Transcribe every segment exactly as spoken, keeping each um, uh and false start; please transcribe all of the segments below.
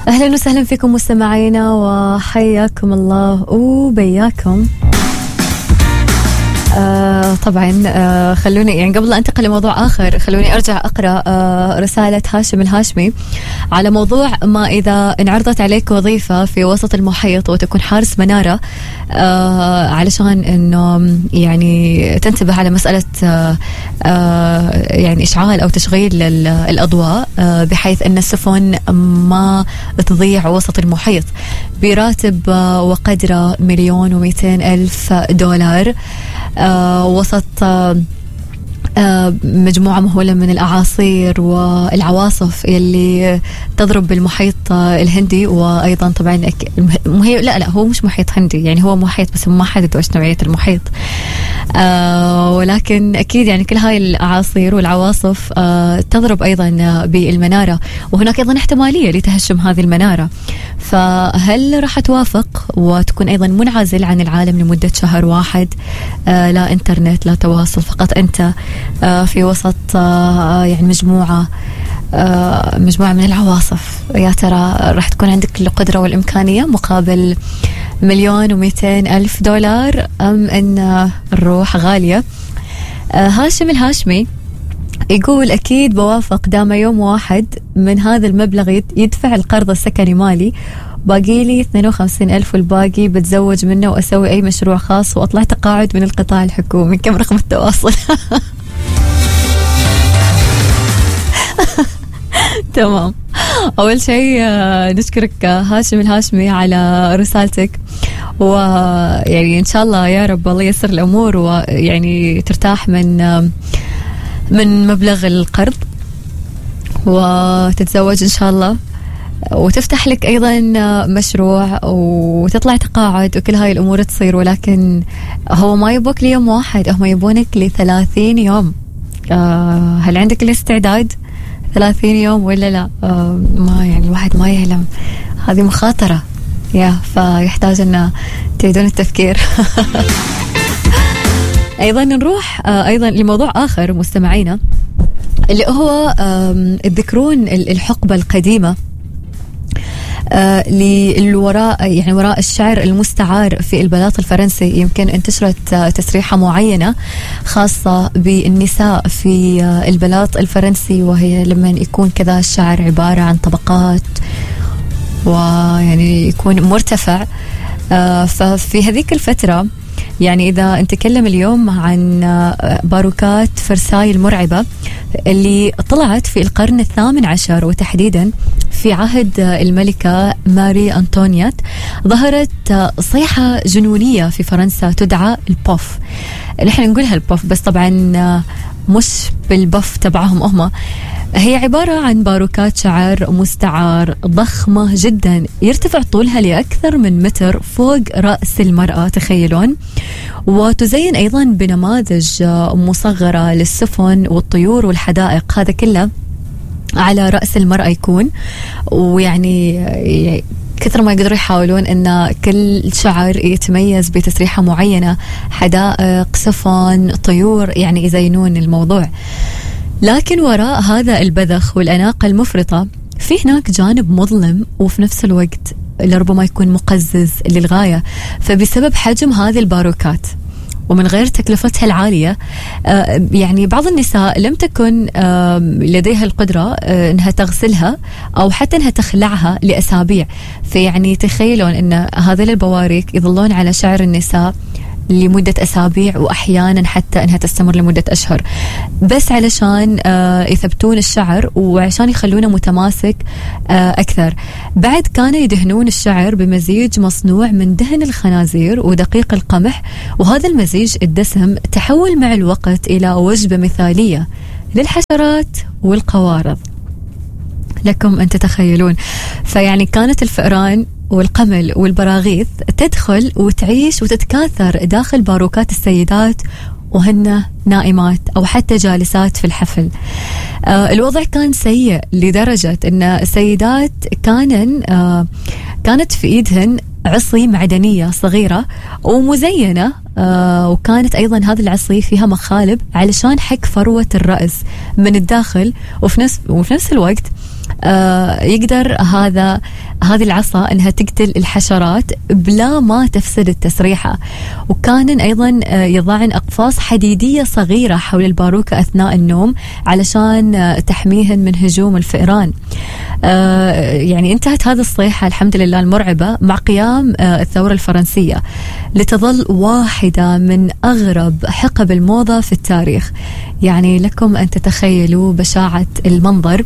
أهلا وسهلا فيكم مستمعينا وحياكم الله وبياكم. آه طبعا آه خلوني يعني قبل لا انتقل لموضوع آخر خلوني أرجع أقرأ آه رسالة هاشم الهاشمي على موضوع ما إذا انعرضت عليك وظيفة في وسط المحيط وتكون حارس منارة آه علشان إنه يعني تنتبه على مسألة آه آه يعني إشعال أو تشغيل الأضواء آه بحيث أن السفن ما تضيع وسط المحيط براتب آه وقدره مليون ومئتين ألف دولار آه وسط آه آه مجموعة مهولة من الأعاصير والعواصف اللي تضرب بالمحيط آه الهندي. وأيضا طبعا هي لا لا هو مش محيط هندي، يعني هو محيط بس ما حددوا ايش نوعية المحيط آه ولكن أكيد يعني كل هاي الأعاصير والعواصف آه تضرب أيضا بالمنارة، وهناك أيضا احتمالية لتهشم هذه المنارة. فهل راح توافق وتكون أيضا منعزل عن العالم لمدة شهر واحد؟ آه لا إنترنت لا تواصل، فقط أنت آه في وسط آه يعني مجموعة آه مجموعة من العواصف. يا ترى راح تكون عندك القدرة والإمكانية مقابل مليون ومئتين ألف دولار أم أن الروح غالية؟ آه هاشم الهاشمي يقول أكيد بوافق دام يوم واحد من هذا المبلغ يدفع القرض السكني مالي، باقي لي اثنين وخمسين ألف والباقي بتزوج منه وأسوي أي مشروع خاص وأطلع تقاعد من القطاع الحكومي. كم رقم التواصل؟ تمام. أول شيء نشكرك هاشم الهاشمي على رسالتك، ويعني إن شاء الله يا رب الله ييسر الأمور ويعني ترتاح من من مبلغ القرض وتتزوج إن شاء الله وتفتح لك أيضا مشروع وتطلع تقاعد وكل هاي الأمور تصير. ولكن هو ما يبوك ليوم واحد، هم يبونك لثلاثين يوم. آه هل عندك الاستعداد ثلاثين يوم ولا لا؟ آه ما يعني الواحد ما يعلم، هذه مخاطرة يا فيحتاج أن تعيدون التفكير. أيضا نروح آه أيضا لموضوع آخر مستمعينا اللي هو الذكرون الحقبة القديمة آه للوراء يعني وراء الشعر المستعار في البلاط الفرنسي. يمكن انتشرت آه تسريحة معينة خاصة بالنساء في آه البلاط الفرنسي، وهي لما يكون كذا الشعر عبارة عن طبقات ويعني يكون مرتفع. آه ففي هذيك الفترة يعني إذا نتكلم اليوم عن باروكات فرساي المرعبة اللي طلعت في القرن الثامن عشر وتحديدا في عهد الملكة ماري أنطونيات، ظهرت صيحة جنونية في فرنسا تدعى البوف. نحن نقولها البوف بس طبعا مش بالبوف تبعهم هم، هي عبارة عن باروكات شعر مستعار ضخمة جدا يرتفع طولها لأكثر من متر فوق رأس المرأة، تخيلون، وتزين أيضا بنماذج مصغرة للسفن والطيور والحدائق. هذا كله على رأس المرأة يكون، ويعني كثر ما يقدروا يحاولون أن كل شعر يتميز بتسريحة معينة، حدائق، سفن، طيور، يعني يزينون الموضوع. لكن وراء هذا البذخ والأناقة المفرطة في هناك جانب مظلم وفي نفس الوقت لربما يكون مقزز للغاية. فبسبب حجم هذه الباروكات ومن غير تكلفتها العالية آه يعني بعض النساء لم تكن آه لديها القدرة آه انها تغسلها او حتى انها تخلعها لأسابيع. فيعني تخيلون ان هذه البواريك يظلون على شعر النساء لمدة أسابيع وأحيانا حتى أنها تستمر لمدة أشهر، بس علشان آه يثبتون الشعر وعشان يخلونه متماسك آه أكثر. بعد كانوا يدهنون الشعر بمزيج مصنوع من دهن الخنازير ودقيق القمح، وهذا المزيج الدسم تحول مع الوقت إلى وجبة مثالية للحشرات والقوارض، لكم أن تتخيلون. فيعني كانت الفئران والقمل والبراغيث تدخل وتعيش وتتكاثر داخل باروكات السيدات وهن نائمات أو حتى جالسات في الحفل. آه الوضع كان سيء لدرجة أن السيدات كانن آه كانت في إيدهن عصي معدنية صغيرة ومزينة، آه وكانت أيضا هذه العصي فيها مخالب علشان حك فروة الرأس من الداخل، وفي نفس, وفي نفس الوقت آه يقدر هذا هذه العصا أنها تقتل الحشرات بلا ما تفسد التسريحة. وكان أيضا آه يضعن أقفاص حديدية صغيرة حول الباروكة أثناء النوم علشان آه تحميهن من هجوم الفئران. آه يعني انتهت هذه الصيحة الحمد لله المرعبة مع قيام آه الثورة الفرنسية، لتظل واحدة من أغرب حقب الموضة في التاريخ. يعني لكم أن تتخيلوا بشاعة المنظر،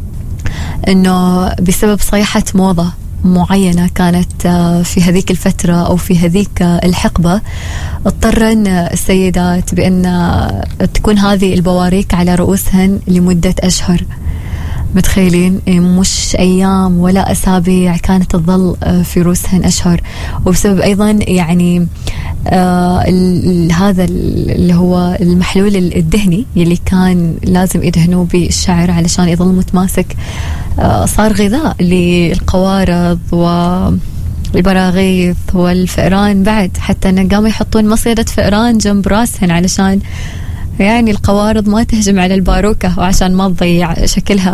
أنه بسبب صيحة موضة معينة كانت في هذيك الفترة أو في هذيك الحقبة، اضطرن السيدات بأن تكون هذه البواريك على رؤوسهن لمدة أشهر. متخيلين؟ مش أيام ولا أسابيع، كانت تظل في رؤوسهن أشهر. وبسبب أيضا يعني آه هذا اللي هو المحلول الدهني اللي كان لازم يدهنوه بالشعر علشان يظل متماسك، آه صار غذاء للقوارض والبراغيث والفئران بعد، حتى أن قاموا يحطون مصيدة فئران جنب راسهن علشان يعني القوارض ما تهجم على الباروكة وعشان ما تضيع شكلها.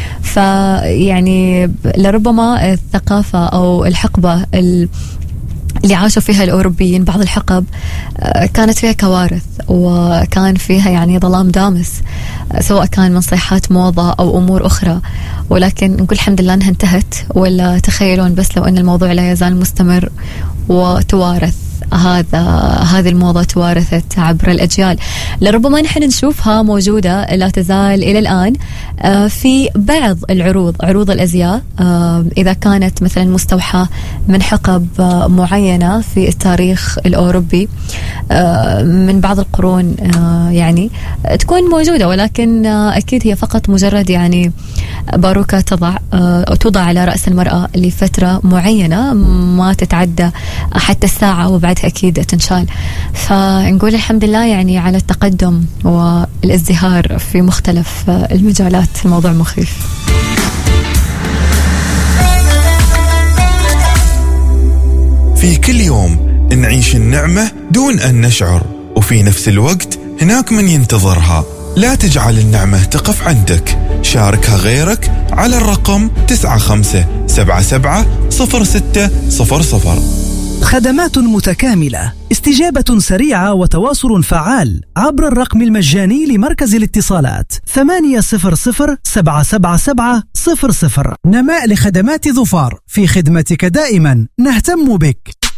فيعني لربما الثقافة أو الحقبة اللي عاشوا فيها الأوروبيين بعض الحقب كانت فيها كوارث وكان فيها يعني ظلام دامس، سواء كان من صيحات موضة أو أمور أخرى، ولكن نقول الحمد لله أنها انتهت. ولا تخيلون بس لو أن الموضوع لا يزال مستمر وتوارث، هذا هذه الموضة توارثت عبر الأجيال. لربما نحن نشوفها موجودة لا تزال إلى الآن في بعض العروض، عروض الأزياء إذا كانت مثلا مستوحاة من حقب معينة في التاريخ الأوروبي من بعض القرون، يعني تكون موجودة، ولكن أكيد هي فقط مجرد يعني باروكة تضع أو توضع على رأس المرأة لفترة معينة ما تتعدى حتى الساعة، وبعدها أكيد تنشال. فنقول الحمد لله يعني على التقدم والازدهار في مختلف المجالات. الموضوع مخيف. في كل يوم نعيش النعمة دون أن نشعر، وفي نفس الوقت هناك من ينتظرها. لا تجعل النعمة تقف عندك، شاركها غيرك على الرقم تسعة خمسة سبعة سبعة صفر ستة صفر صفر. خدمات متكاملة، استجابة سريعة وتواصل فعال عبر الرقم المجاني لمركز الاتصالات ثمانية صفر صفر سبعة سبعة سبعة صفر صفر. نماء لخدمات ظفار، في خدمتك دائما، نهتم بك.